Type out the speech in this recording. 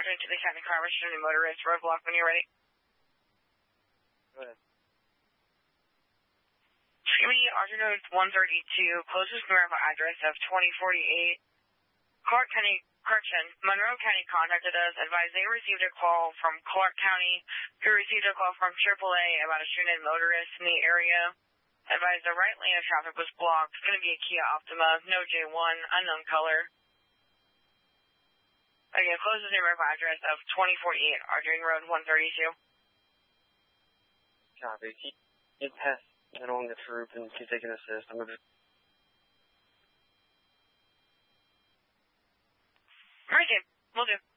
Sergeant to the County Car Restricted Motorist roadblock when you're ready. Go ahead. Security, Argent Road 132, closest numerical address of 2048. Clark County, correction, Monroe County contacted us, advised they received a call from Clark County, who received a call from AAA about a stranded motorist in the area. Advised the right lane of traffic was blocked. It's going to be a Kia Optima, no J1, unknown color. Again, closest numerical address of 2048, Argent Road 132. Copy. Get past along the troop and keep taking assist. I'm going to... Alright, Dave. Will do.